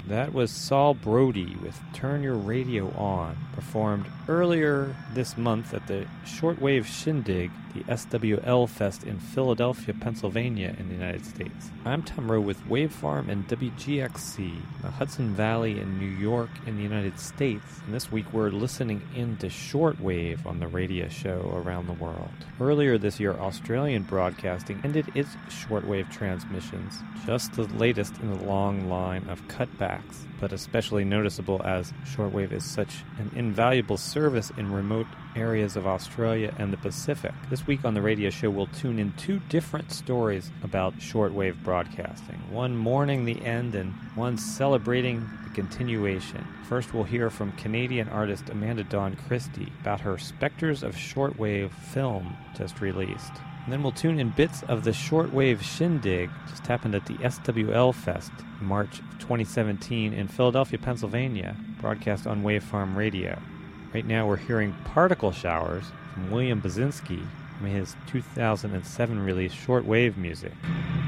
That was Saul Brody with Turn Your Radio On, performed earlier this month at the Shortwave Shindig, the SWL Fest in Philadelphia, Pennsylvania in the United States. I'm Tom Rowe with Wavefarm and WGXC, the Hudson Valley in New York in the United States, and this week we're listening into shortwave on the radio show around the world. Earlier this year, Australian Broadcasting ended its shortwave transmissions, just the latest in the long line of cutbacks, but especially noticeable as shortwave is such an invaluable service in remote areas of Australia and the Pacific. This week on the radio show, we'll tune in two different stories about shortwave broadcasting, one mourning the end and one celebrating the continuation. First, we'll hear from Canadian artist Amanda Dawn Christie about her Spectres of Shortwave film just released. And then we'll tune in bits of the Shortwave Shindig, just happened at the SWL Fest in March of 2017 in Philadelphia, Pennsylvania, broadcast on Wavefarm Radio. Right now we're hearing Particle Showers from William Basinski from his 2007 release Shortwave Music.